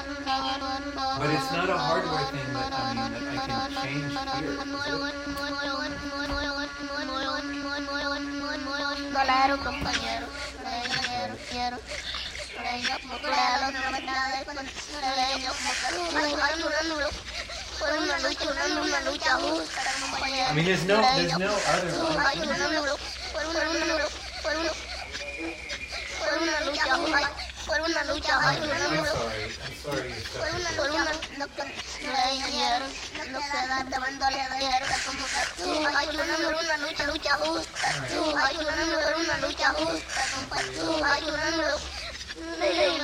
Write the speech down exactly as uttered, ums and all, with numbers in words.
But it's not a hardware thing that I mean that I can change here. Claro, compañero. Quiero, quiero. Claro, no me nada de fue una lucha, una, una lucha justa, compañero. I mean, there's no, there's no other option. Fue una, fue una, fue una, fue una lucha justa, fue una lucha justa. I'm sorry, I'm sorry you're Fue una, fue una, lo que le dijeron, lo que te mandó le dijeron, como que tú, hay una, una lucha, lucha justa, tú, hay una, una lucha justa, compañero, hay una,